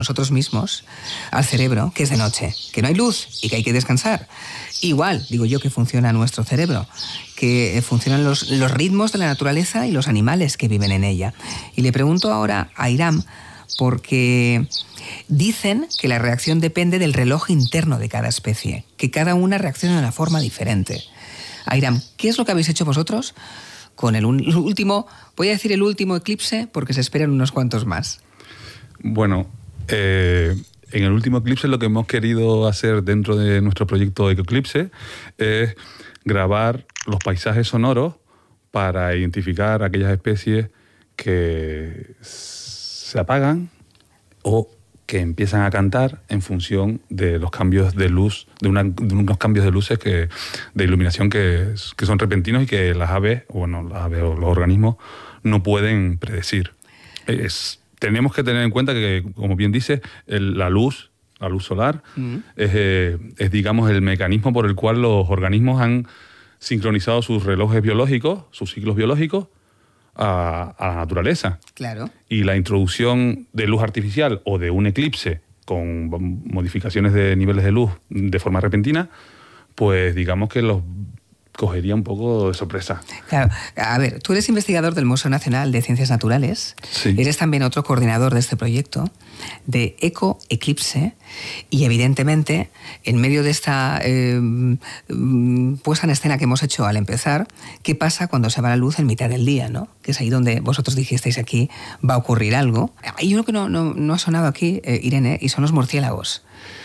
nosotros mismos al cerebro que es de noche, que no hay luz y que hay que descansar. Igual, digo yo, que funciona nuestro cerebro, que funcionan los ritmos de la naturaleza y los animales que viven en ella. Y le pregunto ahora a Iram, porque dicen que la reacción depende del reloj interno de cada especie, que cada una reacciona de una forma diferente. Iram, ¿qué es lo que habéis hecho vosotros con el último, voy a decir el último eclipse, porque se esperan unos cuantos más? Bueno, en el último eclipse lo que hemos querido hacer dentro de nuestro proyecto Eclipse es grabar los paisajes sonoros para identificar aquellas especies que se apagan o que empiezan a cantar en función de los cambios de luz, de unos cambios de luces de iluminación que son repentinos y que las aves o los organismos no pueden predecir. Tenemos que tener en cuenta que, como bien dice, la luz solar es, digamos, el mecanismo por el cual los organismos han sincronizado sus relojes biológicos, sus ciclos biológicos, a la naturaleza. Claro. Y la introducción de luz artificial o de un eclipse con modificaciones de niveles de luz de forma repentina, pues digamos que los cogería un poco de sorpresa. Claro. A ver, tú eres investigador del Museo Nacional de Ciencias Naturales. Sí. Eres también otro coordinador de este proyecto de Eclipse, y evidentemente en medio de esta puesta en escena que hemos hecho al empezar, ¿qué pasa cuando se va la luz en mitad del día, ¿no? Que es ahí donde vosotros dijisteis aquí va a ocurrir algo. Hay uno que no ha sonado aquí, Irene, y son los murciélagos.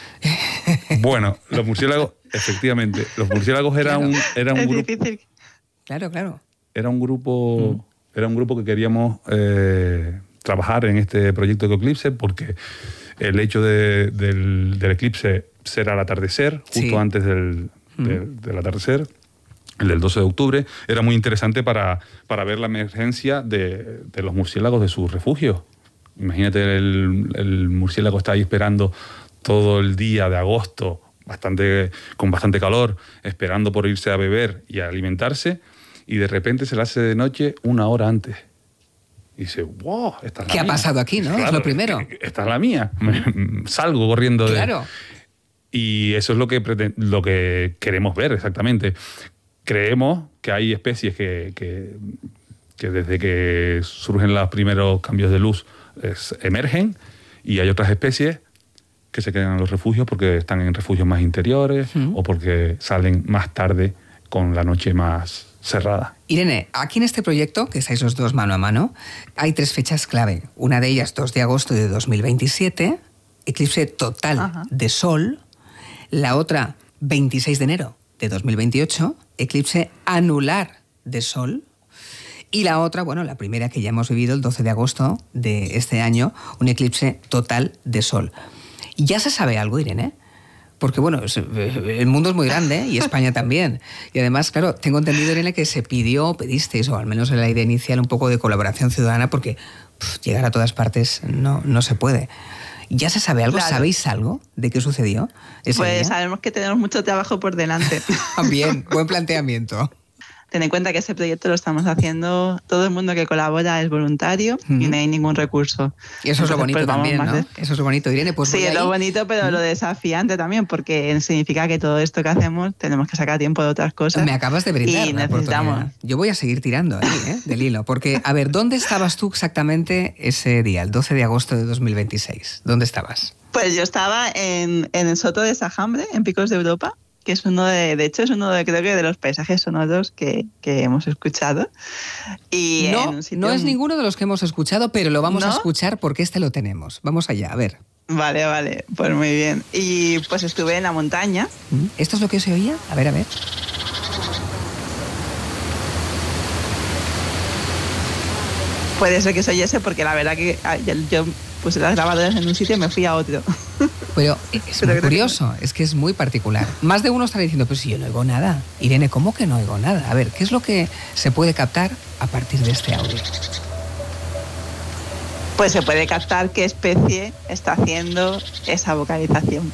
Bueno, los murciélagos, efectivamente, los murciélagos era un grupo. Difícil. Claro. Era un grupo que queríamos trabajar en este proyecto de Eclipse, porque el hecho del eclipse será al atardecer, justo antes del atardecer, el del 12 de octubre, era muy interesante para ver la emergencia de los murciélagos de sus refugios. Imagínate, el murciélago está ahí esperando todo el día de agosto, con bastante calor, esperando por irse a beber y a alimentarse, y de repente se le hace de noche 1 hora antes. Y dice, wow, esta es la mía. ¿Qué ha pasado aquí, no? Claro, es lo primero. Esta es la mía. Salgo corriendo de... Claro. Y eso es lo que queremos ver exactamente. Creemos que hay especies que desde que surgen los primeros cambios de luz emergen, y hay otras especies que se quedan en los refugios porque están en refugios más interiores o porque salen más tarde con la noche más cerrada. Irene, aquí en este proyecto, que estáis los dos mano a mano, hay 3 fechas clave. Una de ellas, 2 de agosto de 2027, eclipse total de Sol. La otra, 26 de enero de 2028, eclipse anular de Sol. Y la otra, bueno, la primera que ya hemos vivido, el 12 de agosto de este año, un eclipse total de Sol. ¿Ya se sabe algo, Irene? Porque, bueno, el mundo es muy grande y España también. Y además, claro, tengo entendido, Irene, que pedisteis, o al menos en la idea inicial, un poco de colaboración ciudadana, porque llegar a todas partes no se puede. ¿Ya se sabe algo? Claro. ¿Sabéis algo de qué sucedió ese día? Sabemos que tenemos mucho trabajo por delante. Bien, buen planteamiento. Ten en cuenta que ese proyecto lo estamos haciendo, todo el mundo que colabora es voluntario y no hay ningún recurso. Y eso es lo bonito también, ¿no? Eso es lo bonito, Irene. Pues sí, es lo bonito, pero lo desafiante también, porque significa que todo esto que hacemos tenemos que sacar tiempo de otras cosas. Me acabas de brindar y necesitamos. Yo voy a seguir tirando ahí, del hilo, porque, a ver, ¿dónde estabas tú exactamente ese día, el 12 de agosto de 2026? ¿Dónde estabas? Pues yo estaba en el Soto de Sajambre, en Picos de Europa, que es uno de hecho es uno creo que de los paisajes sonoros que hemos escuchado. Y no es ninguno de los que hemos escuchado, pero lo vamos a escuchar porque lo tenemos. Vamos allá, a ver. Vale, pues muy bien. Y pues estuve en la montaña. ¿Esto es lo que se oía? A ver. Puede ser que se oyese, porque la verdad que yo puse las grabadoras en un sitio y me fui a otro. Pero es muy curioso, es que es muy particular. Más de uno estará diciendo, pues si yo no oigo nada. Irene, ¿cómo que no oigo nada? A ver, ¿qué es lo que se puede captar a partir de este audio? Pues se puede captar qué especie está haciendo esa vocalización.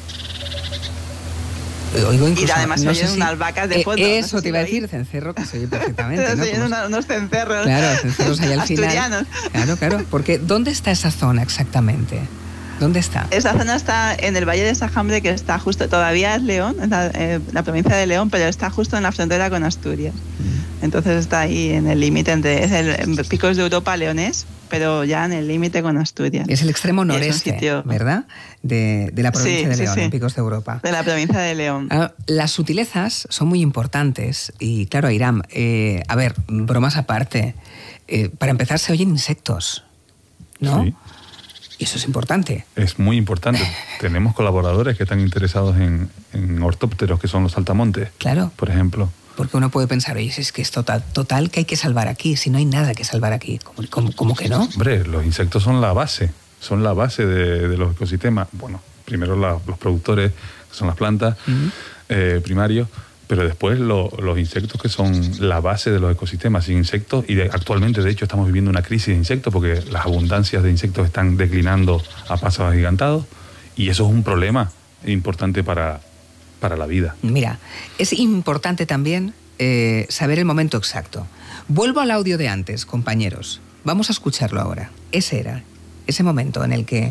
Oigo incluso, y además se oyen unas vacas de fondo. Eso te iba a decir, cencerro, que se oye perfectamente. Se oyen unos cencerros. Claro, cencerros ahí al asturianos. Final. Claro, porque ¿dónde está esa zona exactamente? ¿Dónde está? Esa zona está en el Valle de Sajambre, que está justo, todavía es León, la provincia de León, pero está justo en la frontera con Asturias. Entonces está ahí en el límite es el Picos de Europa leonés, pero ya en el límite con Asturias. Es el extremo noreste, ¿verdad? De la provincia de León, en Picos de Europa. De la provincia de León. Las sutilezas son muy importantes y claro, Airam, a ver, bromas aparte, para empezar se oyen insectos, ¿no? Sí. Y eso es importante. Es muy importante. Tenemos colaboradores que están interesados en ortópteros, que son los saltamontes, claro, por ejemplo. Porque uno puede pensar, oye, es que es total que hay que salvar aquí, si no hay nada que salvar aquí. ¿Cómo que no? Hombre, los insectos son la base de los ecosistemas. Bueno, primero los productores, que son las plantas, primarios, pero después los insectos, que son la base de los ecosistemas. Sin insectos, y actualmente de hecho estamos viviendo una crisis de insectos porque las abundancias de insectos están declinando a pasos agigantados, y eso es un problema importante para la vida. Mira, es importante también saber el momento exacto. Vuelvo al audio de antes, compañeros. Vamos a escucharlo ahora. Ese era ese momento en el que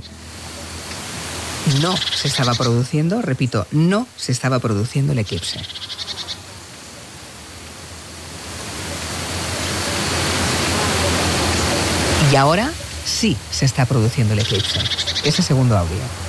no se estaba produciendo, repito, no se estaba produciendo el eclipse. Y ahora sí se está produciendo el eclipse. Ese segundo audio.